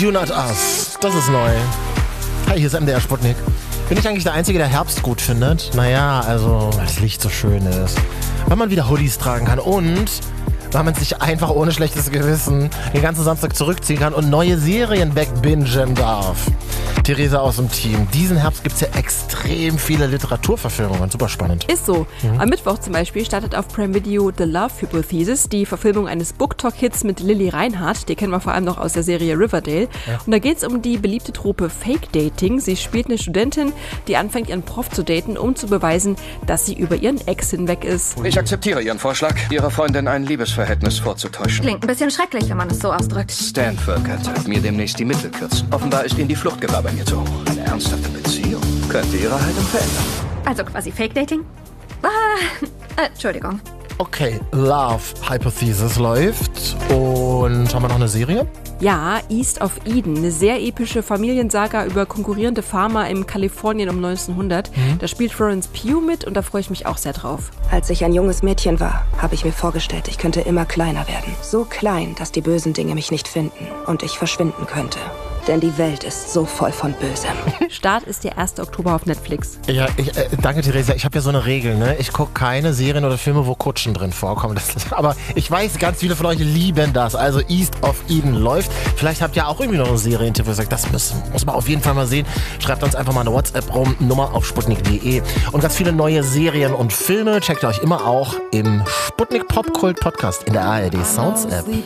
You Not Us. Das ist neu. Hi, hier ist MDR Sputnik. Bin ich eigentlich der Einzige, der Herbst gut findet? Naja, also, weil das Licht so schön ist. Weil man wieder Hoodies tragen kann und weil man sich einfach ohne schlechtes Gewissen den ganzen Samstag zurückziehen kann und neue Serien wegbingen darf. Theresa aus dem Team. Diesen Herbst gibt es ja extrem viele Literaturverfilmungen. Super spannend. Ist so. Am Mittwoch zum Beispiel startet auf Prime Video The Love Hypothesis, die Verfilmung eines BookTok-Hits mit Lily Reinhardt. Die kennen wir vor allem noch aus der Serie Riverdale. Ja. Und da geht es um die beliebte Trope Fake-Dating. Sie spielt eine Studentin, die anfängt, ihren Prof zu daten, um zu beweisen, dass sie über ihren Ex hinweg ist. Ich akzeptiere Ihren Vorschlag, Ihrer Freundin ein Liebesverhältnis vorzutäuschen. Klingt ein bisschen schrecklich, wenn man es so ausdrückt. Stanford könnte mir demnächst die Mittel kürzen. Offenbar ist Ihnen die Fluchtgefahr bei mir zu hoch. Eine ernsthafte Beziehung könnte Ihre Haltung verändern. Also quasi Fake-Dating? Entschuldigung. Okay, Love Hypothesis läuft. Und haben wir noch eine Serie? Ja, East of Eden, eine sehr epische Familiensaga über konkurrierende Farmer im Kalifornien um 1900. Da spielt Florence Pugh mit und da freue ich mich auch sehr drauf. Als ich ein junges Mädchen war, habe ich mir vorgestellt, ich könnte immer kleiner werden. So klein, dass die bösen Dinge mich nicht finden und ich verschwinden könnte. Denn die Welt ist so voll von Bösem. Start ist der 1. Oktober auf Netflix. Ja, danke Theresa. Ich habe ja so eine Regel, ne? Ich gucke keine Serien oder Filme, wo Kutschen drin vorkommen. Aber ich weiß, ganz viele von euch lieben das. Also East of Eden läuft. Vielleicht habt ihr auch irgendwie noch eine Serientipp, wo ihr sagt, das muss man auf jeden Fall mal sehen. Schreibt uns einfach mal eine WhatsApp rum, Nummer auf sputnik.de. Und ganz viele neue Serien und Filme checkt ihr euch immer auch im Sputnik Popkult Podcast in der ARD Sounds App.